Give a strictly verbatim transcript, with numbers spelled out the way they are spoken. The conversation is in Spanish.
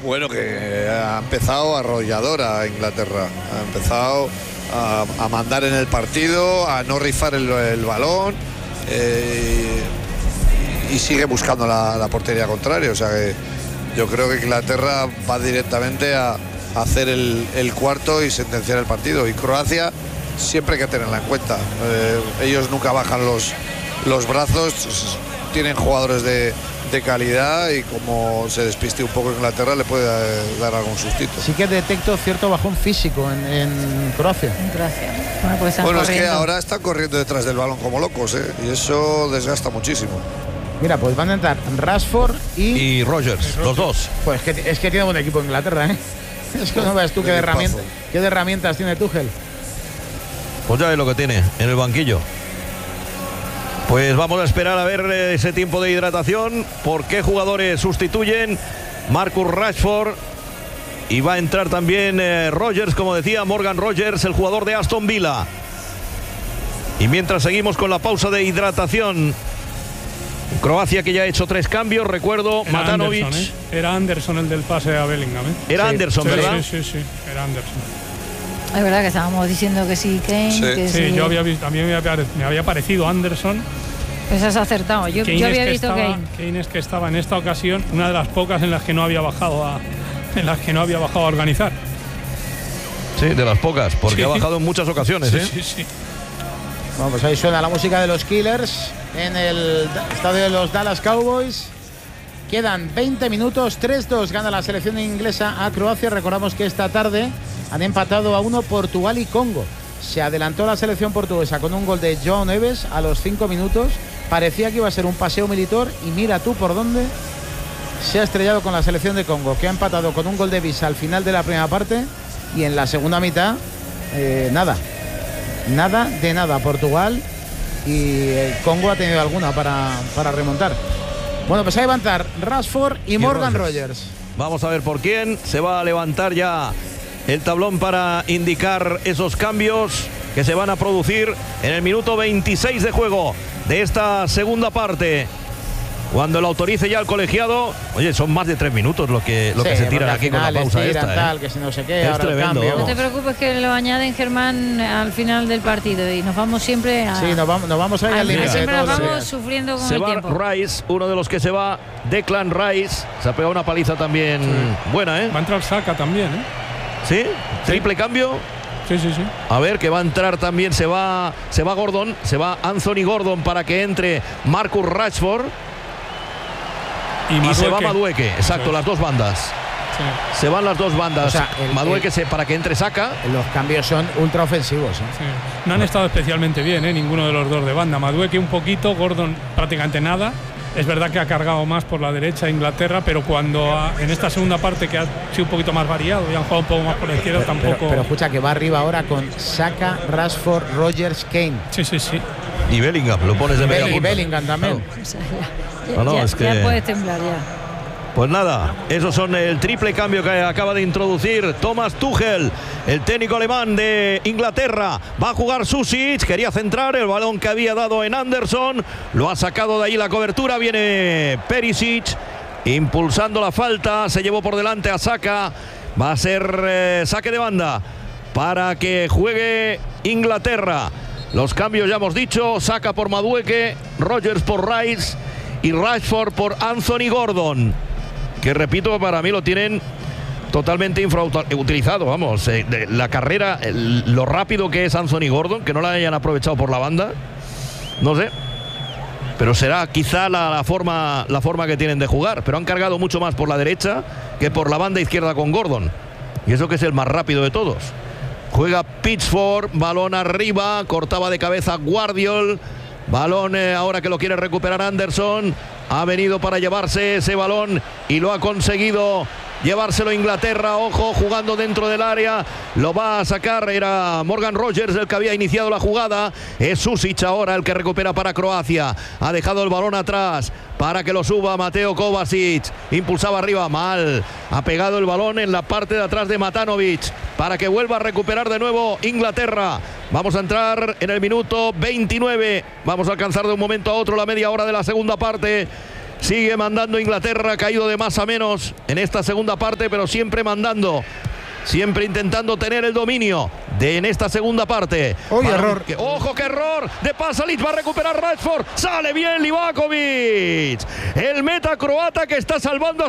Bueno, que ha empezado arrolladora Inglaterra, ha empezado a, a mandar en el partido, a no rifar el, el balón eh, y, y sigue buscando la, la portería contraria. O sea que yo creo que Inglaterra va directamente a, a hacer el, el cuarto y sentenciar el partido. Y Croacia siempre hay que tenerla en cuenta. Eh, ellos nunca bajan los, los brazos, tienen jugadores de, de calidad y como se despiste un poco Inglaterra le puede dar algún sustito. Sí que detecto cierto bajón físico en, en Croacia. En Croacia. Bueno, pues bueno es que ahora están corriendo detrás del balón como locos, ¿eh? Y eso desgasta muchísimo. Mira, pues van a entrar Rashford y... Y Rogers, los dos. Pues que, es que tiene buen equipo Inglaterra, ¿eh? Es que no ves tú qué, de herramientas, qué de herramientas tiene Tuchel. Pues ya es lo que tiene en el banquillo. Pues vamos a esperar a ver ese tiempo de hidratación. ¿Por qué jugadores sustituyen? Marcus Rashford. Y va a entrar también eh, Rogers, como decía, Morgan Rogers, el jugador de Aston Villa. Y mientras seguimos con la pausa de hidratación, Croacia que ya ha hecho tres cambios, recuerdo, era Matanovic. Anderson, ¿eh? Era Anderson el del pase a Bellingham, ¿eh? Era sí. Anderson, sí, ¿verdad? Sí, sí, sí, era Anderson. Es verdad que estábamos diciendo que sí, Kane. Sí, que sí, sí. yo había visto, a mí me había, me había parecido Anderson. Pues has acertado. Yo, yo había visto estaba, Kane. Kane es que estaba en esta ocasión una de las pocas en las que no había bajado a, en las que no había bajado a organizar. Sí, de las pocas, porque sí. ha bajado en muchas ocasiones, sí, ¿eh? Sí, sí. Bueno, pues ahí suena la música de los Killers en el estadio de los Dallas Cowboys. Quedan veinte minutos, tres dos gana la selección inglesa a Croacia. Recordamos que esta tarde han empatado a uno Portugal y Congo. Se adelantó la selección portuguesa con un gol de João Neves a los cinco minutos. Parecía que iba a ser un paseo militar y mira tú por dónde se ha estrellado con la selección de Congo, que ha empatado con un gol de Visa al final de la primera parte y en la segunda mitad eh, nada. Nada de nada. Portugal y el Congo ha tenido alguna para, para remontar. Bueno, pues ahí van a estar Rashford y, y Morgan Rogers. Rogers. Vamos a ver por quién se va a levantar ya el tablón para indicar esos cambios que se van a producir en el minuto veintiséis de juego de esta segunda parte. Cuando lo autorice ya el colegiado. Oye, son más de tres minutos lo que, lo sí, que se tiran aquí con la pausa tiran, esta. Tal, ¿eh? que si no sé qué, es ahora tremendo. el cambio. No te preocupes que lo añaden, Germán, al final del partido y nos vamos siempre a... Sí, nos vamos, nos vamos a ir al límite. Siempre nos vamos días. sufriendo con se el va tiempo. Rice, uno de los que se va, Declan Rice. Se ha pegado una paliza también sí. buena, ¿eh? Va a entrar Saka también, ¿eh? ¿Sí? ¿Triple cambio? Sí, sí, sí. A ver, que va a entrar también, se va, se va Gordon, se va Anthony Gordon para que entre Marcus Rashford. Y, y se va Madueke, exacto, sí. Las dos bandas. Sí. Se van las dos bandas. O sea, el, Madueke el, se, para que entre Saka. Los cambios son ultra ofensivos. ¿eh? Sí. No han estado especialmente bien, ¿eh? Ninguno de los dos de banda. Madueke un poquito, Gordon prácticamente nada. Es verdad que ha cargado más por la derecha Inglaterra, pero cuando ha, en esta segunda parte que ha sido un poquito más variado y han jugado un poco más por la izquierda, pero, tampoco. Pero, pero escucha que va arriba ahora con Saka, Rashford, Rogers, Kane. Sí, sí, sí. Y Bellingham, lo pones de media punta. Y Bellingham también. Claro. O sea, ya, no, no, ya, es que... ya puedes temblar ya. Pues nada, esos son el triple cambio que acaba de introducir Thomas Tuchel, el técnico alemán de Inglaterra. Va a jugar Susic, quería centrar el balón que había dado en Anderson, lo ha sacado de ahí la cobertura, viene Perisic impulsando la falta, se llevó por delante a Saka, va a ser eh, saque de banda para que juegue Inglaterra. Los cambios ya hemos dicho, Saka por Madueke, Rogers por Rice y Rashford por Anthony Gordon, que repito, para mí lo tienen totalmente infrautilizado, vamos, eh, de la carrera, el, lo rápido que es Anthony Gordon, que no la hayan aprovechado por la banda, no sé, pero será quizá la, la, forma, la forma que tienen de jugar, pero han cargado mucho más por la derecha que por la banda izquierda con Gordon, y eso que es el más rápido de todos. Juega Pitchford, balón arriba, cortaba de cabeza Guardiol, balón eh, ahora que lo quiere recuperar Anderson. Ha venido para llevarse ese balón y lo ha conseguido llevárselo a Inglaterra. Ojo, jugando dentro del área, lo va a sacar, era Morgan Rogers el que había iniciado la jugada. Es Susic ahora el que recupera para Croacia. Ha dejado el balón atrás para que lo suba Mateo Kovacic. Impulsaba arriba, mal. Ha pegado el balón en la parte de atrás de Matanovic para que vuelva a recuperar de nuevo Inglaterra. Vamos a entrar en el minuto veintinueve. Vamos a alcanzar de un momento a otro la media hora de la segunda parte. Sigue mandando Inglaterra, ha caído de más a menos en esta segunda parte, pero siempre mandando. Siempre intentando tener el dominio de en esta segunda parte. Uy, error. Que, ojo, qué error de Pasalic, va a recuperar Rashford. Sale bien Livakovic. El meta croata que está salvando a